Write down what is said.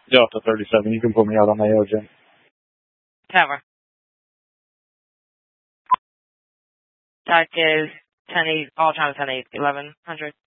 Delta 37, you can put me out on AO, Jim. Tower. Dark is 10-8, all time 10-8, 1100.